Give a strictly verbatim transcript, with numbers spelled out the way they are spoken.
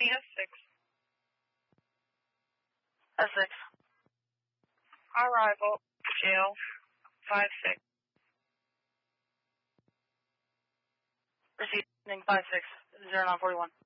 S six. S six. Arrival, jail, five six. Receiving five six, zero nine forty-one.